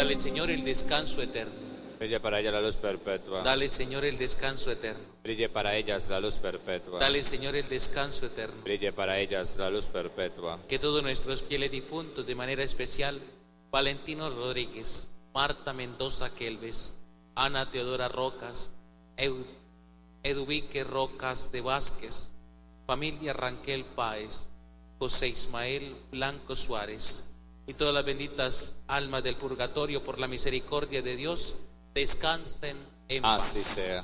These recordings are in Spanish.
Dale, Señor, el descanso eterno. Brille para ellas la luz perpetua. Dale, Señor, el descanso eterno. Brille para ellas la luz perpetua. Dale, Señor, el descanso eterno. Brille para ellas la luz perpetua. Que todos nuestros fieles difuntos, de manera especial, Valentino Rodríguez, Marta Mendoza Kelves, Ana Teodora Rocas, Eduvique Rocas de Vázquez, familia Ranquel Páez, José Ismael Blanco Suárez y todas las benditas almas del purgatorio, por la misericordia de Dios, descansen en paz. Así sea.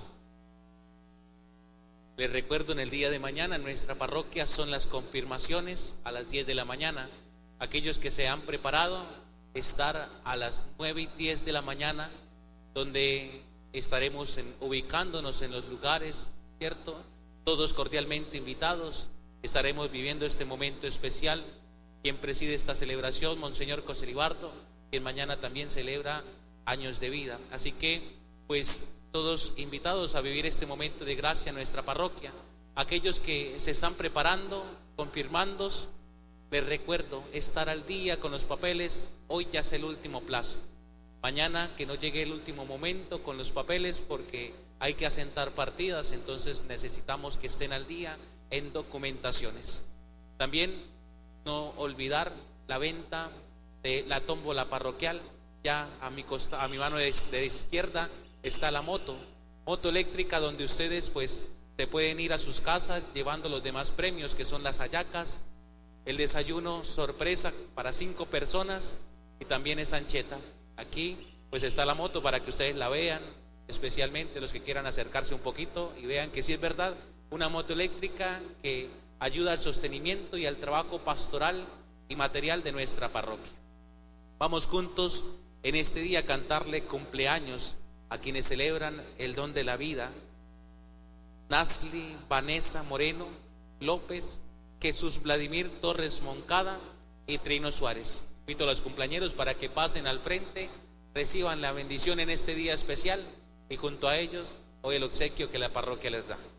Les recuerdo, en el día de mañana en nuestra parroquia son las confirmaciones a las 10 de la mañana. Aquellos que se han preparado, estar a las 9:10 de la mañana, donde estaremos ubicándonos en los lugares, ¿cierto? Todos cordialmente invitados. Estaremos viviendo este momento especial. Quien preside esta celebración, Monseñor Coselibardo, quien mañana también celebra años de vida. Así que, pues, todos invitados a vivir este momento de gracia en nuestra parroquia. Aquellos que se están preparando, confirmándose, les recuerdo estar al día con los papeles. Hoy ya es el último plazo. Mañana que no llegue el último momento con los papeles, porque hay que asentar partidas, entonces necesitamos que estén al día en documentaciones. También no olvidar la venta de la tómbola parroquial. Ya a mi mano de izquierda está la moto eléctrica, donde ustedes pues se pueden ir a sus casas llevando los demás premios, que son las hallacas, el desayuno sorpresa para 5 personas y también esa ancheta. Aquí pues está la moto para que ustedes la vean, especialmente los que quieran acercarse un poquito y vean que sí es verdad, una moto eléctrica que ayuda al sostenimiento y al trabajo pastoral y material de nuestra parroquia. Vamos juntos en este día a cantarle cumpleaños a quienes celebran el don de la vida: Nasli Vanessa Moreno López, Jesús Vladimir Torres Moncada y Trino Suárez. Invito a los cumpleañeros para que pasen al frente, reciban la bendición en este día especial y junto a ellos hoy el obsequio que la parroquia les da.